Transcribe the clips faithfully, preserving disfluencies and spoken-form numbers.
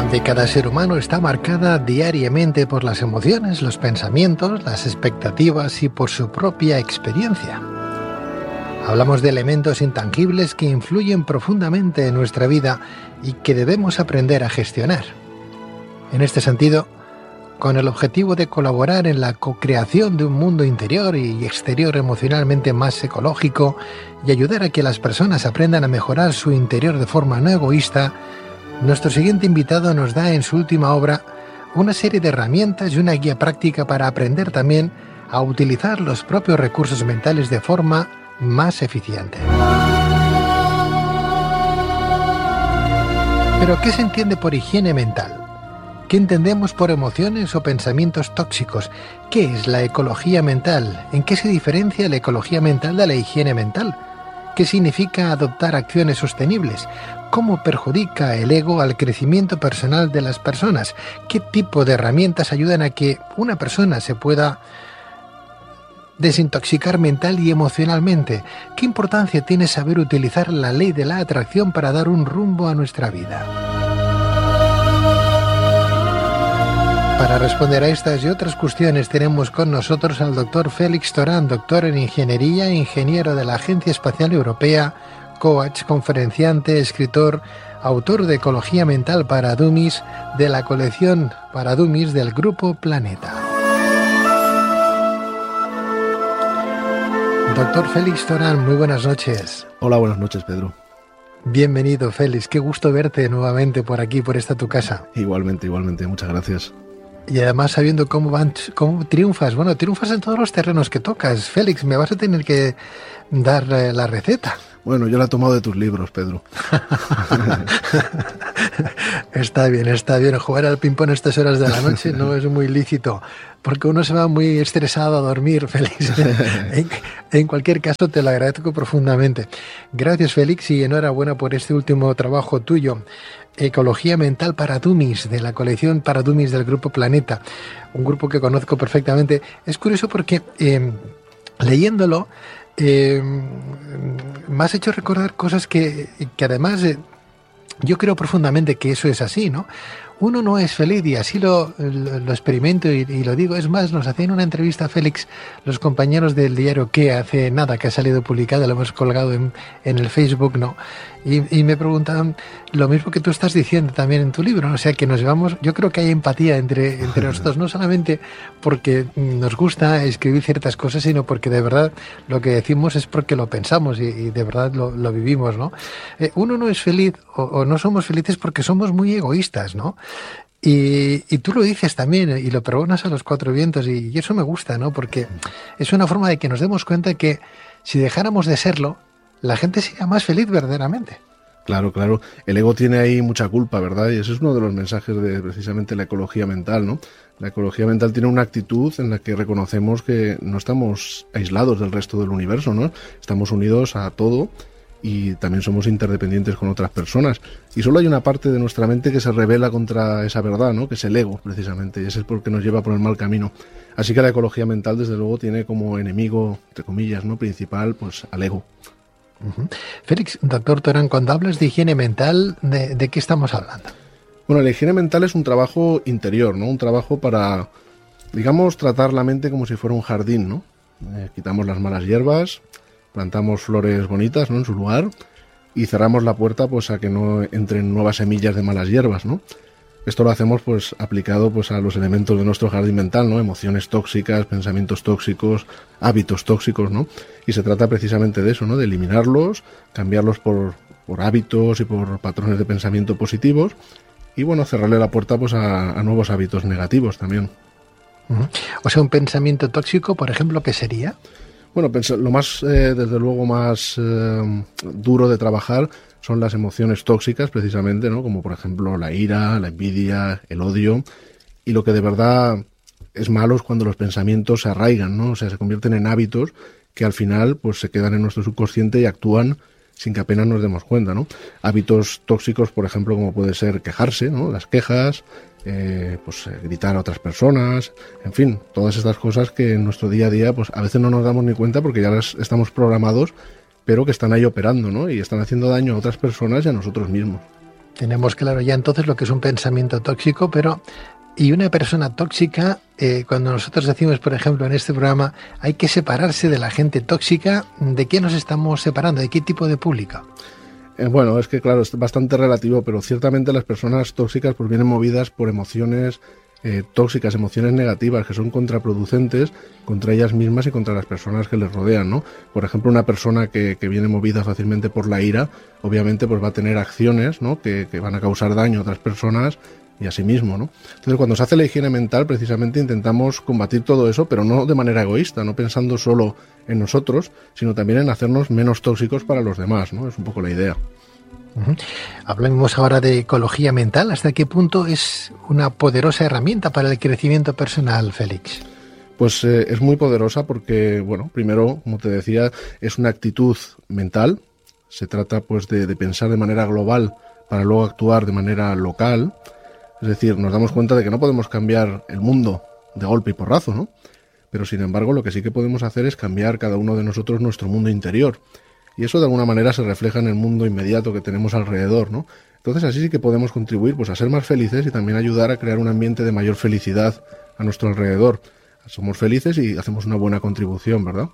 de cada ser humano está marcada diariamente por las emociones, los pensamientos, las expectativas y por su propia experiencia. Hablamos de elementos intangibles que influyen profundamente en nuestra vida y que debemos aprender a gestionar. En este sentido, con el objetivo de colaborar en la co-creación de un mundo interior y exterior emocionalmente más ecológico y ayudar a que las personas aprendan a mejorar su interior de forma no egoísta, nuestro siguiente invitado nos da en su última obra una serie de herramientas y una guía práctica para aprender también a utilizar los propios recursos mentales de forma más eficiente. Pero, ¿qué se entiende por higiene mental? ¿Qué entendemos por emociones o pensamientos tóxicos? ¿Qué es la ecología mental? ¿En qué se diferencia la ecología mental de la higiene mental? ¿Qué significa adoptar acciones sostenibles? ¿Cómo perjudica el ego al crecimiento personal de las personas? ¿Qué tipo de herramientas ayudan a que una persona se pueda desintoxicar mental y emocionalmente? ¿Qué importancia tiene saber utilizar la ley de la atracción para dar un rumbo a nuestra vida? Para responder a estas y otras cuestiones tenemos con nosotros al doctor Félix Torán, doctor en Ingeniería, ingeniero de la Agencia Espacial Europea, coach, conferenciante, escritor, autor de Ecología Mental para Dummies, de la colección para Dummies del Grupo Planeta. Doctor Félix Torán, muy buenas noches. Hola, buenas noches, Pedro. Bienvenido, Félix. Qué gusto verte nuevamente por aquí, por esta tu casa. Igualmente, igualmente. Muchas gracias. Y además sabiendo cómo van, cómo triunfas. Bueno, triunfas en todos los terrenos que tocas. Félix, me vas a tener que dar eh, la receta. Bueno, yo la he tomado de tus libros, Pedro. Está bien, está bien. Jugar al ping-pong a estas horas de la noche no es muy lícito, porque uno se va muy estresado a dormir, Félix. en, en cualquier caso, te lo agradezco profundamente. Gracias, Félix, y enhorabuena por este último trabajo tuyo. Ecología Mental para Dummies, de la colección para Dummies del Grupo Planeta, un grupo que conozco perfectamente. Es curioso porque eh, leyéndolo eh, me has hecho recordar cosas que, que además eh, yo creo profundamente que eso es así, ¿no? Uno no es feliz y así lo, lo, lo experimento y, y lo digo. Es más, nos hacían una entrevista a Félix los compañeros del diario Que hace nada, que ha salido publicada, lo hemos colgado en, en el Facebook, ¿no? Y, y me preguntaban lo mismo que tú estás diciendo también en tu libro, ¿no? O sea, que nos llevamos, yo creo que hay empatía entre, entre nosotros, no solamente porque nos gusta escribir ciertas cosas, sino porque de verdad lo que decimos es porque lo pensamos y, y de verdad lo, lo vivimos, ¿no? Eh, uno no es feliz o, o no somos felices porque somos muy egoístas, ¿no? Y, y tú lo dices también y lo pregonas a los cuatro vientos y, y eso me gusta, ¿no? Porque es una forma de que nos demos cuenta que si dejáramos de serlo, la gente sería más feliz verdaderamente. Claro, claro. El ego tiene ahí mucha culpa, ¿verdad? Y ese es uno de los mensajes de precisamente la ecología mental, ¿no? La ecología mental tiene una actitud en la que reconocemos que no estamos aislados del resto del universo, ¿no? Estamos unidos a todo y también somos interdependientes con otras personas. Y solo hay una parte de nuestra mente que se rebela contra esa verdad, ¿no? Que es el ego, precisamente, y ese es por que nos lleva por el mal camino. Así que la ecología mental, desde luego, tiene como enemigo, entre comillas, ¿no? principal, pues al ego. Uh-huh. Félix, doctor Torán, cuando hablas de higiene mental, ¿de, de qué estamos hablando? Bueno, la higiene mental es un trabajo interior, ¿no? Un trabajo para, digamos, tratar la mente como si fuera un jardín, ¿no? Eh, quitamos las malas hierbas, plantamos flores bonitas, ¿no? En su lugar y cerramos la puerta, pues, a que no entren nuevas semillas de malas hierbas, ¿no? Esto lo hacemos, pues, aplicado, pues, a los elementos de nuestro jardín mental, ¿no? Emociones tóxicas, pensamientos tóxicos, hábitos tóxicos, ¿no? Y se trata precisamente de eso, ¿no? De eliminarlos, cambiarlos por, por hábitos y por patrones de pensamiento positivos y, bueno, cerrarle la puerta, pues, a, a nuevos hábitos negativos también. Uh-huh. O sea, un pensamiento tóxico, por ejemplo, ¿qué sería? Bueno, lo más, eh, desde luego, más eh, duro de trabajar son las emociones tóxicas, precisamente, ¿no? Como por ejemplo la ira, la envidia, el odio. Y lo que de verdad es malo es cuando los pensamientos se arraigan, ¿no? O sea, se convierten en hábitos que al final pues se quedan en nuestro subconsciente y actúan sin que apenas nos demos cuenta, ¿no? Hábitos tóxicos, por ejemplo, como puede ser quejarse, ¿no? Las quejas, eh, pues eh, gritar a otras personas, en fin, todas estas cosas que en nuestro día a día pues a veces no nos damos ni cuenta porque ya las estamos programados, pero que están ahí operando, ¿no? Y están haciendo daño a otras personas y a nosotros mismos. Tenemos claro ya entonces lo que es un pensamiento tóxico, pero y una persona tóxica, eh, cuando nosotros decimos, por ejemplo, en este programa, hay que separarse de la gente tóxica, ¿de qué nos estamos separando? ¿De qué tipo de público? Eh, bueno, es que claro, es bastante relativo, pero ciertamente las personas tóxicas pues vienen movidas por emociones eh, tóxicas, emociones negativas que son contraproducentes contra ellas mismas y contra las personas que les rodean, ¿no? Por ejemplo, una persona que, que viene movida fácilmente por la ira, obviamente pues va a tener acciones, ¿no? que, que van a causar daño a otras personas y a sí mismo, ¿no? Entonces, cuando se hace la higiene mental, precisamente intentamos combatir todo eso, pero no de manera egoísta, no pensando solo en nosotros, sino también en hacernos menos tóxicos para los demás, ¿no? Es un poco la idea. Uh-huh. Hablemos ahora de ecología mental. ¿Hasta qué punto es una poderosa herramienta para el crecimiento personal, Félix? Pues eh, es muy poderosa porque, bueno, primero, como te decía, es una actitud mental. Se trata, pues, de, de pensar de manera global para luego actuar de manera local. Es decir, nos damos cuenta de que no podemos cambiar el mundo de golpe y porrazo, ¿no? Pero sin embargo, lo que sí que podemos hacer es cambiar cada uno de nosotros nuestro mundo interior. Y eso de alguna manera se refleja en el mundo inmediato que tenemos alrededor, ¿no? Entonces así sí que podemos contribuir pues a ser más felices y también ayudar a crear un ambiente de mayor felicidad a nuestro alrededor. Somos felices y hacemos una buena contribución, ¿verdad?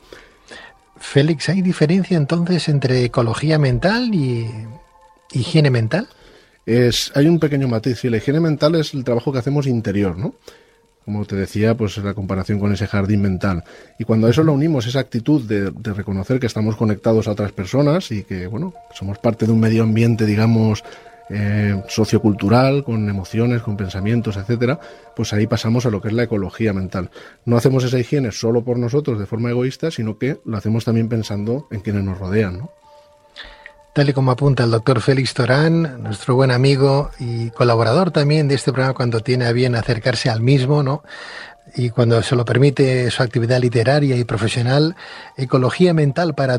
Félix, ¿hay diferencia entonces entre ecología mental y higiene mental? Es, hay un pequeño matiz. Sí, la higiene mental es el trabajo que hacemos interior, ¿no? Como te decía, pues la comparación con ese jardín mental. Y cuando a eso lo unimos, esa actitud de, de reconocer que estamos conectados a otras personas y que, bueno, somos parte de un medio ambiente, digamos, eh, sociocultural, con emociones, con pensamientos, etcétera, pues ahí pasamos a lo que es la ecología mental. No hacemos esa higiene solo por nosotros de forma egoísta, sino que lo hacemos también pensando en quienes nos rodean, ¿no? Tal y como apunta el doctor Félix Torán, nuestro buen amigo y colaborador también de este programa cuando tiene a bien acercarse al mismo, ¿no? Y cuando se lo permite su actividad literaria y profesional, ecología mental para